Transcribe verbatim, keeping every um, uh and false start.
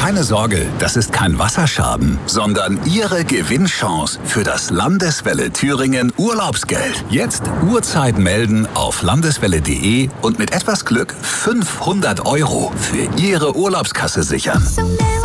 Keine Sorge, das ist kein Wasserschaden, sondern Ihre Gewinnchance für das Landeswelle Thüringen Urlaubsgeld. Jetzt Uhrzeit melden auf landeswelle punkt de und mit etwas Glück fünfhundert Euro für Ihre Urlaubskasse sichern.